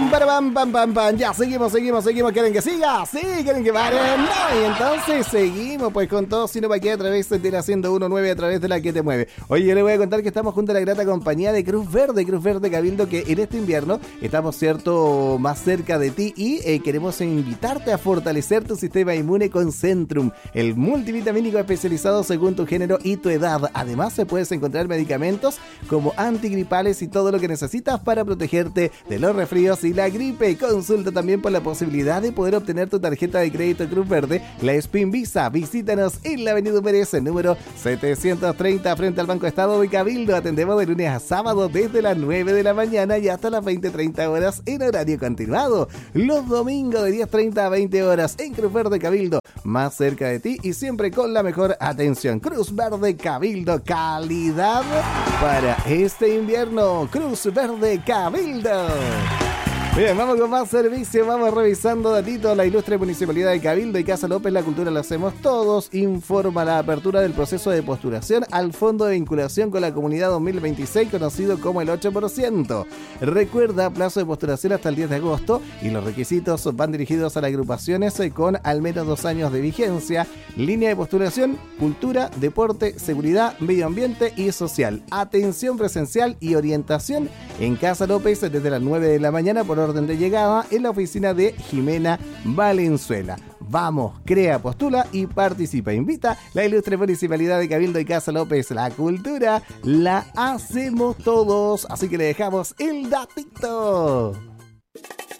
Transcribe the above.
Pam, pam, pam, pam. Ya, seguimos. ¿Quieren que siga? Sí, ¿quieren que pare? No, y entonces seguimos pues con todo Sino Pa' Qué a través de la 101.9, a través de la que te mueve. Oye, yo les voy a contar que estamos junto a la grata compañía de Cruz Verde Cabildo, que en este invierno estamos, cierto, más cerca de ti y queremos invitarte a fortalecer tu sistema inmune con Centrum, el multivitamínico especializado según tu género y tu edad. Además, se puedes encontrar medicamentos como antigripales y todo lo que necesitas para protegerte de los resfríos y la gripe. Consulta también por la posibilidad de poder obtener tu tarjeta de crédito Cruz Verde, la Spin Visa. Visítanos en la avenida Pérez, número 730, frente al Banco Estado de Cabildo. Atendemos de lunes a sábado desde las 9 de la mañana y hasta las 20:30 horas en horario continuado. Los domingos de 10:30 a 20 horas en Cruz Verde Cabildo, más cerca de ti y siempre con la mejor atención. Cruz Verde Cabildo, calidad para este invierno. Cruz Verde Cabildo. Bien, vamos con más servicio, vamos revisando datitos. La ilustre Municipalidad de Cabildo y Casa López, la cultura la hacemos todos, informa la apertura del proceso de postulación al Fondo de Vinculación con la Comunidad 2026, conocido como el 8%. Recuerda, plazo de postulación hasta el 10 de agosto y los requisitos van dirigidos a las agrupaciones con al menos 2 años de vigencia. Línea de postulación: cultura, deporte, seguridad, medio ambiente y social. Atención presencial y orientación en Casa López desde las 9 de la mañana por orden de llegada en la oficina de Jimena Valenzuela. Vamos, crea, postula y participa. Invita la ilustre Municipalidad de Cabildo y Casa López. La cultura la hacemos todos, así que le dejamos el datito.